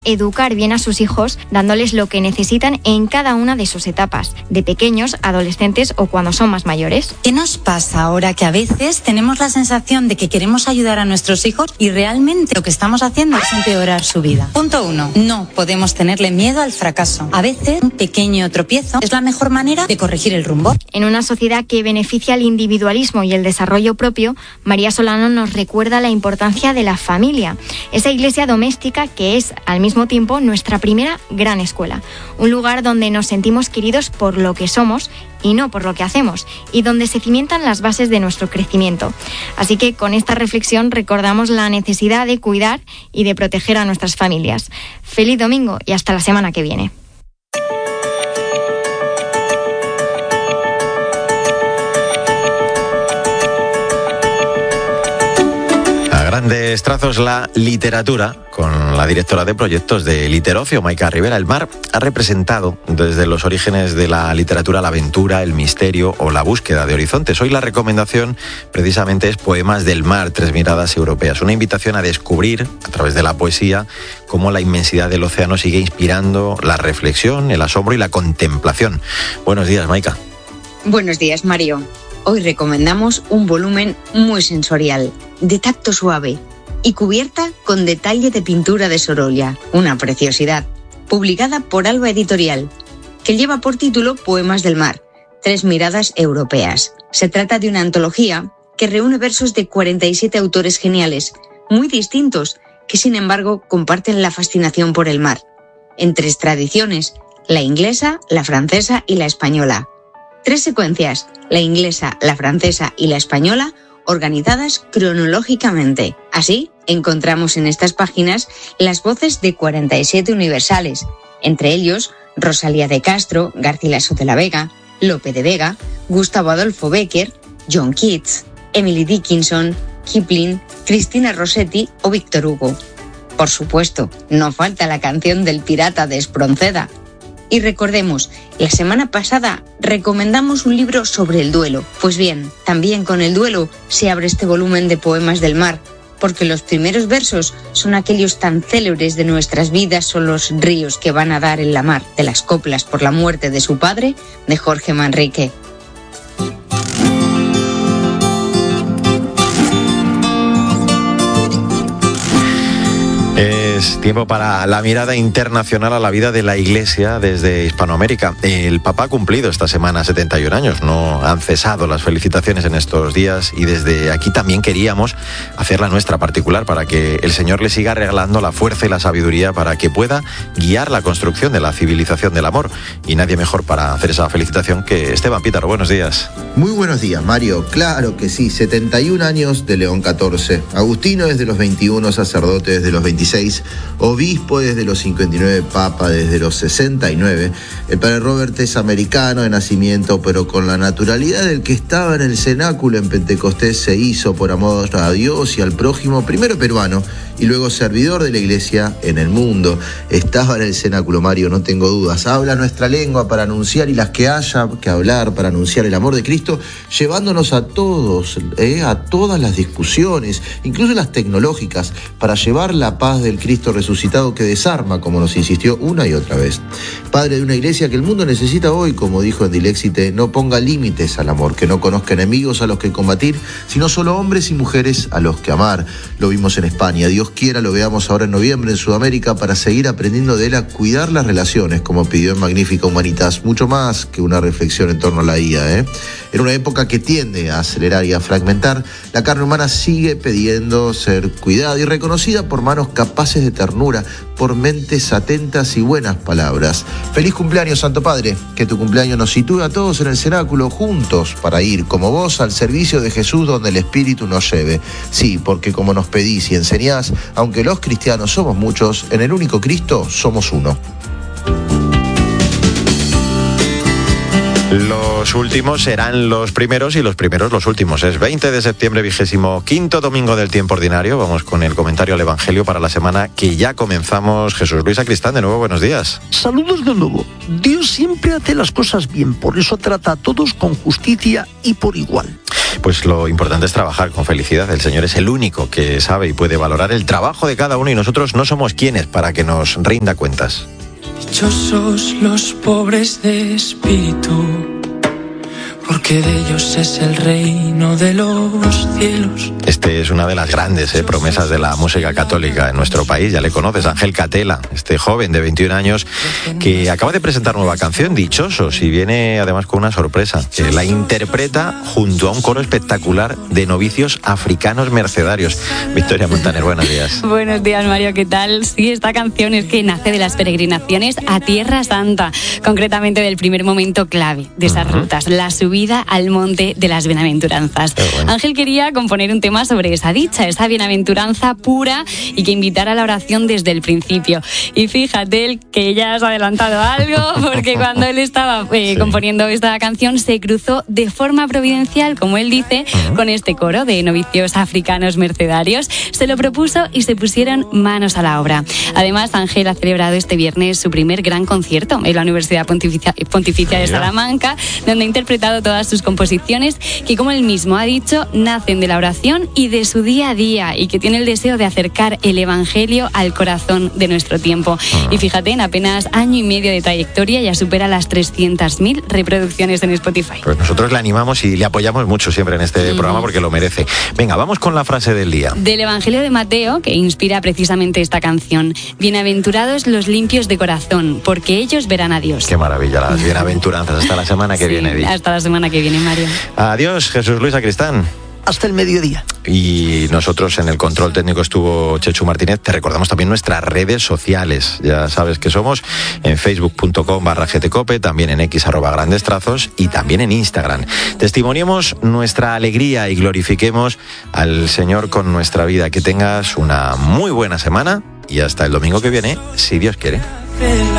educar bien a sus hijos dándoles lo que necesitan en cada una de sus etapas, de pequeños, adolescentes o cuando son más mayores. ¿Qué nos pasa ahora que a veces tenemos la sensación de que queremos ayudar a nuestros hijos y realmente lo que estamos haciendo es empeorar su vida? Punto 1. No podemos tenerle miedo al fracaso. A veces un pequeño tropiezo es la mejor manera de corregir el rumbo. En una sociedad que beneficia el individualismo y el desarrollo propio, María Solano nos recuerda la importancia de la familia, esa iglesia doméstica que es al mismo tiempo nuestra primera gran escuela, un lugar donde nos sentimos queridos por lo que somos y no por lo que hacemos, y donde se cimentan las bases de nuestro crecimiento. Así que con esta reflexión recordamos la necesidad de cuidar y de proteger a nuestras familias. Feliz domingo y hasta la semana que viene. Grandes trazos, la literatura, con la directora de proyectos de Literocio, Maika Rivera. El mar ha representado desde los orígenes de la literatura la aventura, el misterio o la búsqueda de horizontes. Hoy la recomendación precisamente es Poemas del mar, 3 miradas europeas. Una invitación a descubrir, a través de la poesía, cómo la inmensidad del océano sigue inspirando la reflexión, el asombro y la contemplación. Buenos días, Maika. Buenos días, Mario. Hoy recomendamos un volumen muy sensorial, de tacto suave y cubierta con detalle de pintura de Sorolla, una preciosidad, publicada por Alba Editorial, que lleva por título Poemas del mar, 3 miradas europeas. Se trata de una antología que reúne versos de 47 autores geniales, muy distintos, que sin embargo comparten la fascinación por el mar, en 3 tradiciones, la inglesa, la francesa y la española. 3 secuencias, la inglesa, la francesa y la española, organizadas cronológicamente. Así, encontramos en estas páginas las voces de 47 universales, entre ellos Rosalía de Castro, Garcilaso de la Vega, Lope de Vega, Gustavo Adolfo Bécquer, John Keats, Emily Dickinson, Kipling, Cristina Rossetti o Víctor Hugo. Por supuesto, no falta la canción del pirata de Espronceda. Y recordemos, la semana pasada recomendamos un libro sobre el duelo. Pues bien, también con el duelo se abre este volumen de Poemas del mar, porque los primeros versos son aquellos tan célebres de nuestras vidas, son los ríos que van a dar en la mar, de las coplas por la muerte de su padre, de Jorge Manrique. Es tiempo para la mirada internacional a la vida de la Iglesia desde Hispanoamérica. El Papa ha cumplido esta semana 71 años, no han cesado las felicitaciones en estos días y desde aquí también queríamos hacer la nuestra particular para que el Señor le siga regalando la fuerza y la sabiduría para que pueda guiar la construcción de la civilización del amor. Y nadie mejor para hacer esa felicitación que Esteban Pítaro. Buenos días. Muy buenos días, Mario. Claro que sí, 71 años de León XIV. Agustino desde los 21, sacerdote desde los 26, obispo desde los 59, papa desde los 69. El padre Robert es americano de nacimiento, pero con la naturalidad del que estaba en el cenáculo en Pentecostés se hizo por amor a Dios y al prójimo, primero peruano y luego servidor de la Iglesia en el mundo. Estaba en el cenáculo, Mario, no tengo dudas. Habla nuestra lengua para anunciar y las que haya que hablar para anunciar el amor de Cristo, llevándonos a todos, a todas las discusiones, incluso las tecnológicas, para llevar la paz del Cristo resucitado que desarma, como nos insistió una y otra vez. Padre de una iglesia que el mundo necesita hoy, como dijo en Dilexite, no ponga límites al amor, que no conozca enemigos a los que combatir, sino solo hombres y mujeres a los que amar. Lo vimos en España, Dios quiera lo veamos ahora en noviembre en Sudamérica para seguir aprendiendo de él a cuidar las relaciones, como pidió en Magnífica Humanitas, mucho más que una reflexión en torno a la IA. En una época que tiende a acelerar y a fragmentar, la carne humana sigue pidiendo ser cuidada y reconocida por manos capaces de ternura, por mentes atentas y buenas palabras. Feliz cumpleaños, Santo Padre, que tu cumpleaños nos sitúe a todos en el cenáculo juntos para ir como vos al servicio de Jesús donde el Espíritu nos lleve. Sí, porque como nos pedís y enseñás, aunque los cristianos somos muchos, en el único Cristo somos uno. Los últimos serán los primeros y los primeros los últimos. Es 20 de septiembre, 25º domingo del tiempo ordinario. Vamos con el comentario al Evangelio para la semana que ya comenzamos. Jesús Luis Sacristán, de nuevo, buenos días. Saludos de nuevo. Dios siempre hace las cosas bien, por eso trata a todos con justicia y por igual. Pues lo importante es trabajar con felicidad. El Señor es el único que sabe y puede valorar el trabajo de cada uno y nosotros no somos quienes para que nos rinda cuentas. Dichosos los pobres de espíritu, porque de ellos es el reino de los cielos. Este es una de las grandes promesas de la música católica en nuestro país. Ya le conoces, Ángel Catela, este joven de 21 años que acaba de presentar nueva canción, Dichosos, y viene además con una sorpresa, que la interpreta junto a un coro espectacular de novicios africanos mercedarios. Victoria Montaner, buenos días. Buenos días, Mario, ¿qué tal? Sí, esta canción es que nace de las peregrinaciones a Tierra Santa, concretamente del primer momento clave de esas rutas, la subida al monte de las bienaventuranzas. Bueno. Ángel quería componer un tema sobre esa dicha, esa bienaventuranza pura y que invitara a la oración desde el principio. Y fíjate que ya has adelantado algo, porque cuando él estaba componiendo esta canción se cruzó de forma providencial, como él dice, con este coro de novicios africanos mercedarios. Se lo propuso y se pusieron manos a la obra. Además, Ángel ha celebrado este viernes su primer gran concierto en la Universidad Pontificia de Salamanca, donde ha interpretado todas sus composiciones que, como él mismo ha dicho, nacen de la oración y de su día a día, y que tiene el deseo de acercar el Evangelio al corazón de nuestro tiempo. Y fíjate, en apenas año y medio de trayectoria ya supera las 300.000 reproducciones en Spotify. Pues nosotros le animamos y le apoyamos mucho siempre en este programa porque lo merece. Venga, vamos con la frase del día. Del Evangelio de Mateo, que inspira precisamente esta canción. Bienaventurados los limpios de corazón, porque ellos verán a Dios. Qué maravilla, las bienaventuranzas. Hasta la semana que viene, Edith. Hasta la semana que viene, Mario. Adiós, Jesús Luis Sacristán. Hasta el mediodía. Y nosotros en el control técnico estuvo Chechu Martínez. Te recordamos también nuestras redes sociales. Ya sabes que somos en facebook.com/gtcope, también en x @grandestrazos y también en Instagram. Testimoniemos nuestra alegría y glorifiquemos al Señor con nuestra vida. Que tengas una muy buena semana y hasta el domingo que viene, si Dios quiere.